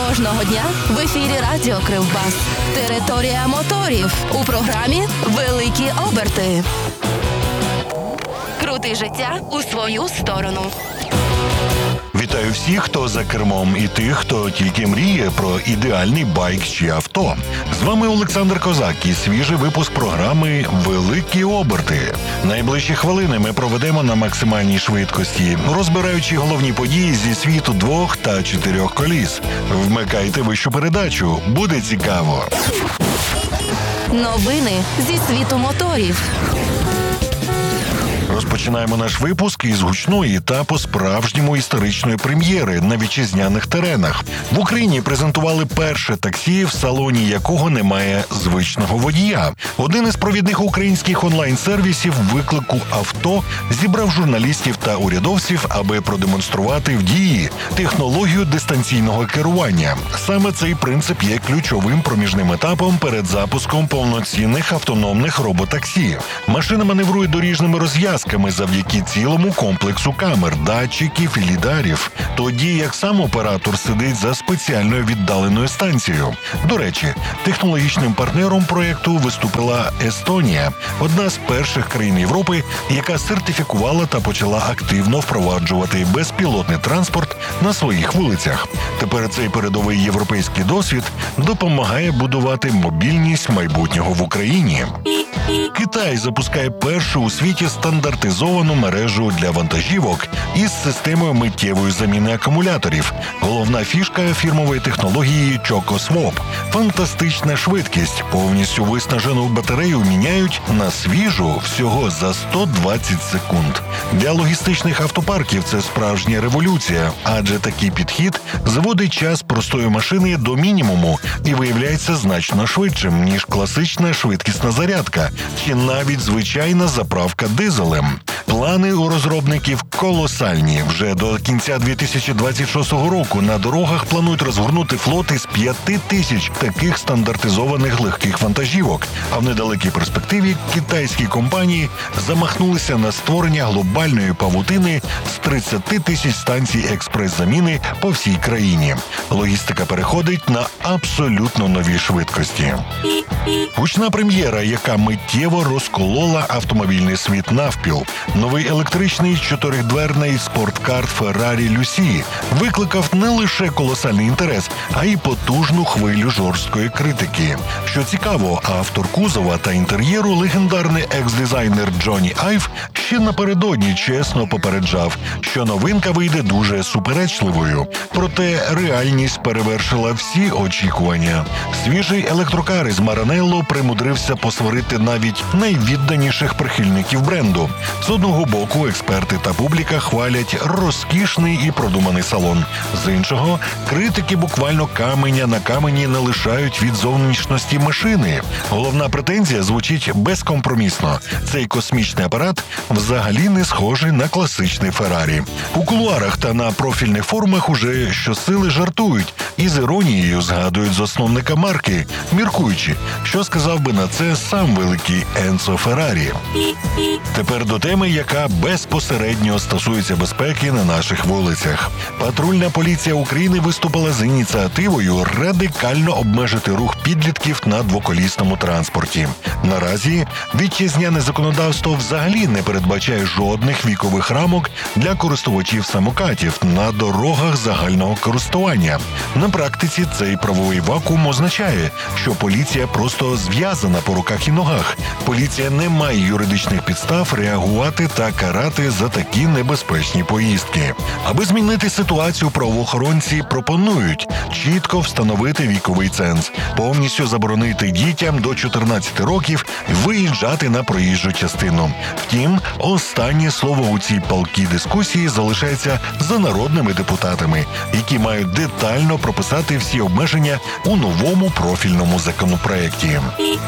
Кожного дня в ефірі Радіо Кривбас. Територія моторів. У програмі «Великі оберти». Крути життя у свою сторону. Вітаю всіх, хто за кермом, і тих, хто тільки мріє про ідеальний байк чи авто. З вами Олександр Козак і свіжий випуск програми «Великі оберти». Найближчі хвилини ми проведемо на максимальній швидкості, розбираючи головні події зі світу 2 та 4 коліс. Вмикайте вищу передачу, буде цікаво. Новини зі світу моторів. Розпочинаємо наш випуск із гучної та по-справжньому історичної прем'єри на вітчизняних теренах. В Україні презентували перше таксі, в салоні якого немає звичного водія. Один із провідних українських онлайн-сервісів виклику авто зібрав журналістів та урядовців, аби продемонструвати в дії технологію дистанційного керування. Саме цей принцип є ключовим проміжним етапом перед запуском повноцінних автономних роботаксі. Машина маневрує доріжними розв'язками завдяки цілому комплексу камер, датчиків і лідарів, тоді як сам оператор сидить за спеціальною віддаленою станцією. До речі, технологічним партнером проєкту виступила Естонія, одна з перших країн Європи, яка сертифікувала та почала активно впроваджувати безпілотний транспорт на своїх вулицях. Тепер цей передовий європейський досвід допомагає будувати мобільність майбутнього в Україні. Китай запускає першу у світі стандартизовану мережу для вантажівок із системою миттєвої заміни акумуляторів. Головна фішка фірмової технології ChocoSwap – фантастична швидкість. Повністю виснажену батарею міняють на свіжу всього за 120 секунд. Для логістичних автопарків це справжня революція, адже такий підхід зводить час простої машини до мінімуму і виявляється значно швидшим, ніж класична швидкісна зарядка чи навіть звичайна заправка дизелем. Плани у розробників колосальні. Вже до кінця 2026 року на дорогах планують розгорнути флот із 5000 таких стандартизованих легких вантажівок. А в недалекій перспективі китайські компанії замахнулися на створення глобальної павутини з 30 тисяч станцій експрес-заміни по всій країні. Логістика переходить на абсолютно нові швидкості. Гучна прем'єра, яка миттєво розколола автомобільний світ навпіл. Новий електричний чотиридверний спорткар Ferrari Lucy викликав не лише колосальний інтерес, а й потужну хвилю жорсткої критики. Що цікаво, автор кузова та інтер'єру, легендарний екс-дизайнер Джонні Айв, ще напередодні чесно попереджав, що новинка вийде дуже суперечливою. Проте реальність перевершила всі очікування. Свіжий електрокар із Маранелло примудрився посварити навіть найвідданіших прихильників бренду. З одного боку, експерти та публіка хвалять розкішний і продуманий салон. З іншого, критики буквально каменя на камені не лишають від зовнішності машини. Головна претензія звучить безкомпромісно. Цей космічний апарат взагалі не схожий на класичний Феррарі. У кулуарах та на профільних форумах уже щосили жартують і з іронією згадують засновника марки, міркуючи, що сказав би на це сам великий Енцо Феррарі. Тепер до теми, яка безпосередньо стосується безпеки на наших вулицях. Патрульна поліція України виступила з ініціативою радикально обмежити рух підлітків на двоколісному транспорті. Наразі вітчизняне законодавство взагалі не передбачає жодних вікових рамок для користувачів самокатів на дорогах загального користування. На практиці цей правовий вакуум означає, що поліція просто зв'язана по руках і ногах. Поліція не має юридичних підстав реагувати та карати за такі небезпечні поїздки. Аби змінити ситуацію, правоохоронці пропонують чітко встановити віковий ценз, повністю заборонити дітям до 14 років виїжджати на проїжджу частину. Втім, останнє слово у цій палкій дискусії залишається за народними депутатами, які мають детально прописати всі обмеження у новому профільному законопроекті.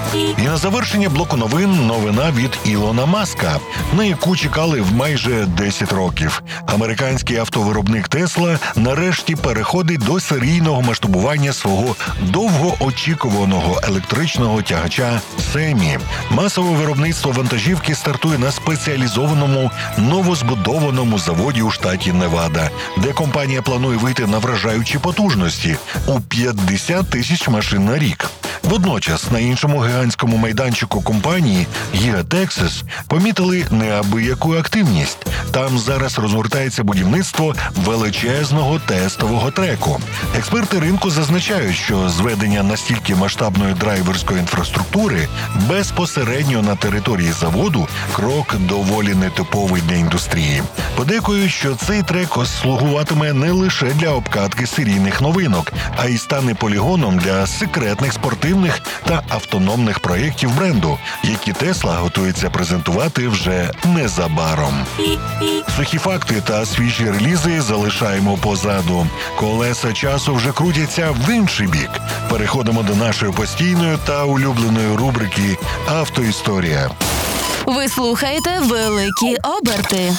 І на завершення блоку новин новина від Ілона Маска, на яку чекали в майже 10 років. Американський автовиробник Tesla нарешті переходить до серійного масштабування свого довгоочікуваного електричного тягача «Семі». Масове виробництво вантажівки стартує на спеціалізованому новозбудованому заводі у штаті Невада, де компанія планує вийти на вражаючі потужності у 50 тисяч машин на рік. Водночас на іншому гігантському майданчику компанії Giga Texas помітили неабияку активність. Там зараз розгортається будівництво величезного тестового треку. Експерти ринку зазначають, що зведення настільки масштабної драйверської інфраструктури безпосередньо на території заводу – крок доволі нетиповий для індустрії. Подейкують, що цей трек слугуватиме не лише для обкатки серійних новинок, а й стане полігоном для секретних спортивних та автономних проєктів бренду, які Tesla готується презентувати вже незабаром. Сухі факти та свіжі релізи залишаємо позаду. Колеса часу вже крутяться в інший бік. Переходимо до нашої постійної та улюбленої рубрики «Автоісторія». Ви слухаєте «Великі оберти».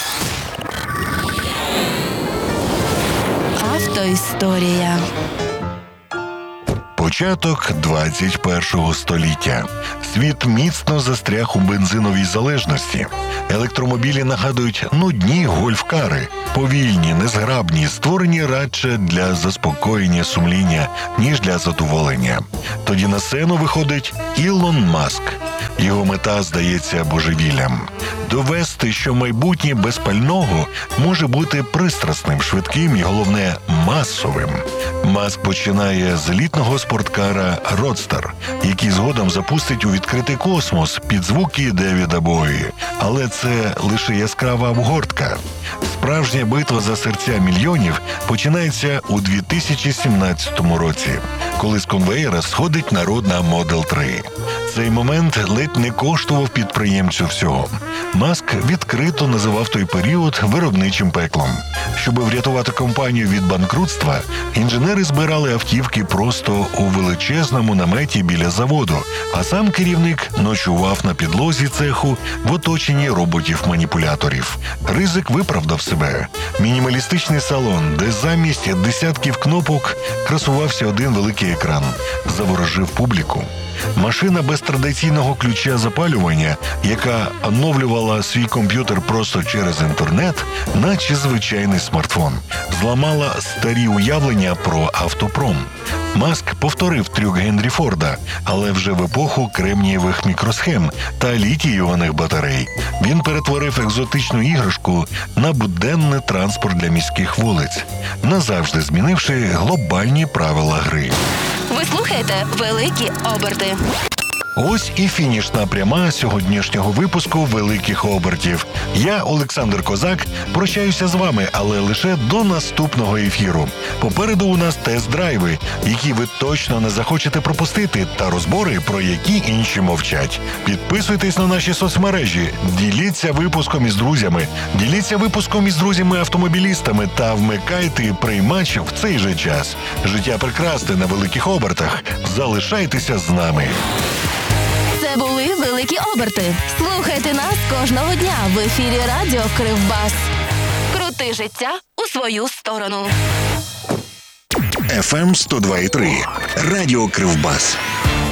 Автоісторія. Початок 21-го століття. Світ міцно застряг у бензиновій залежності. Електромобілі нагадують нудні гольф-кари, повільні, незграбні, створені радше для заспокоєння сумління, ніж для задоволення. Тоді на сцену виходить Ілон Маск. Його мета здається божевіллям – довести, що майбутнє без пального може бути пристрасним, швидким і, головне, масовим. Маск починає з елітного спорткара «Родстер», який згодом запустить у відкритий космос під звуки Девіда Бої. Але це лише яскрава обгортка. Справжня битва за серця мільйонів починається у 2017 році, коли з конвеєра сходить народна Model 3. Цей момент ледь не коштував підприємцю всього. Маск відкрито називав той період виробничим пеклом. Щоб врятувати компанію від банкрутства, інженери збирали автівки просто у величезному наметі біля заводу, а сам керівник ночував на підлозі цеху в оточенні роботів-маніпуляторів. Ризик виправдав себе. Мінімалістичний салон, де замість десятків кнопок красувався один великий екран, заворожив публіку. Машина без традиційного ключа запалювання, яка оновлювала свій комп'ютер просто через інтернет, наче звичайний смартфон, зламала старі уявлення про автопром. Маск повторив трюк Генрі Форда, але вже в епоху кремнієвих мікросхем та літій-іонних батарей. Він перетворив екзотичну іграшку на буденний транспорт для міських вулиць, назавжди змінивши глобальні правила гри. Ви слухаєте «Великі оберти». Ось і фінішна пряма сьогоднішнього випуску «Великих обертів». Я, Олександр Козак, прощаюся з вами, але лише до наступного ефіру. Попереду у нас тест-драйви, які ви точно не захочете пропустити, та розбори, про які інші мовчать. Підписуйтесь на наші соцмережі, діліться випуском із друзями, діліться випуском із друзями-автомобілістами та вмикайте приймач в цей же час. Життя прекрасне на великих обертах. Залишайтеся з нами. Це були «Великі оберти». Слухайте нас кожного дня в ефірі Радіо Кривбас. Крути життя у свою сторону. FM 102,3. Радіо Кривбас.